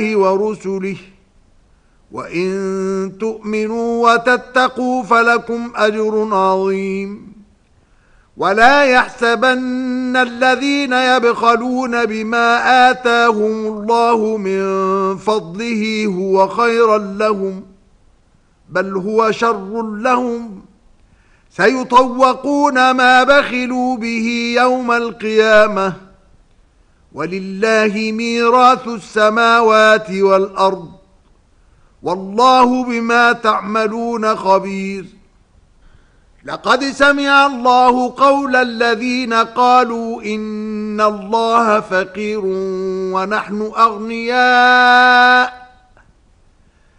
ورسله وإن تؤمنوا وتتقوا فلكم أجر عظيم. ولا يحسبن الذين يبخلون بما آتاهم الله من فضله هو خيرا لهم بل هو شر لهم سيطوقون ما بخلوا به يوم القيامة ولله ميراث السماوات والأرض والله بما تعملون خبير. لقد سمع الله قول الذين قالوا إن الله فقير ونحن أغنياء